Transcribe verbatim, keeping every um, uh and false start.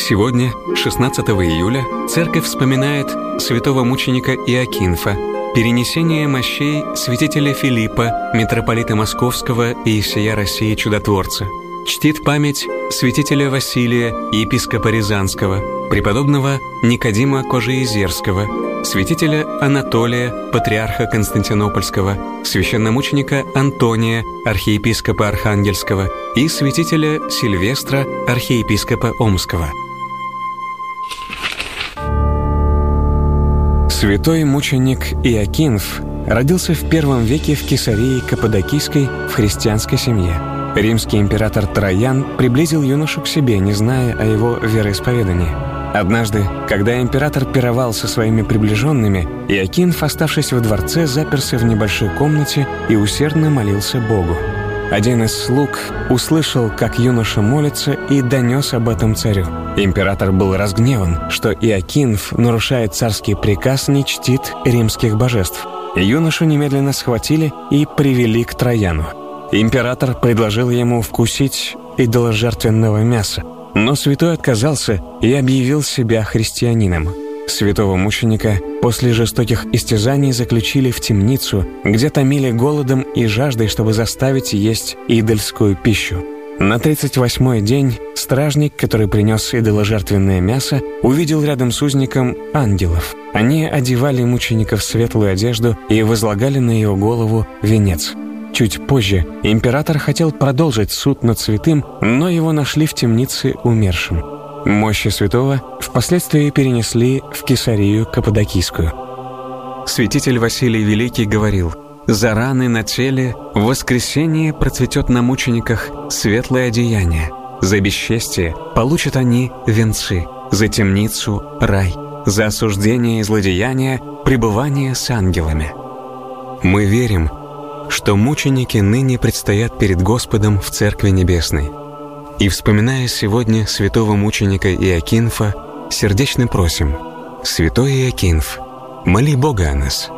Сегодня, шестнадцатого июля, Церковь вспоминает святого мученика Иокинфа, перенесение мощей святителя Филиппа, митрополита Московского и всея России чудотворца. Чтит память святителя Василия, епископа Рязанского, преподобного Никодима Кожеизерского, святителя Анатолия, патриарха Константинопольского, священномученика Антония, архиепископа Архангельского и святителя Сильвестра, архиепископа Омского. Святой мученик Иокинф родился в первом веке в Кесарии Каппадокийской в христианской семье. Римский император Троян приблизил юношу к себе, не зная о его вероисповедании. Однажды, когда император пировал со своими приближенными, Иокинф, оставшись во дворце, заперся в небольшой комнате и усердно молился Богу. Один из слуг услышал, как юноша молится, и донес об этом царю. Император был разгневан, что Иокинф нарушает царский приказ, не чтит римских божеств. Юношу немедленно схватили и привели к Трояну. Император предложил ему вкусить идоложертвенного мяса, но святой отказался и объявил себя христианином. Святого мученика после жестоких истязаний заключили в темницу, где томили голодом и жаждой, чтобы заставить есть идольскую пищу. На тридцать восьмой день стражник, который принес идоложертвенное мясо, увидел рядом с узником ангелов. Они одевали мученика в светлую одежду и возлагали на его голову венец. Чуть позже император хотел продолжить суд над святым, но его нашли в темнице умершим. Мощи святого впоследствии перенесли в Кесарию Каппадокийскую. Святитель Василий Великий говорил: «За раны на теле в воскресенье процветет на мучениках светлое одеяние, за бесчестие получат они венцы, за темницу — рай, за осуждение и злодеяние — пребывание с ангелами». Мы верим, что мученики ныне предстоят перед Господом в Церкви Небесной. И, вспоминая сегодня святого мученика Иокинфа, сердечно просим: Святой Иокинф, моли Бога о нас.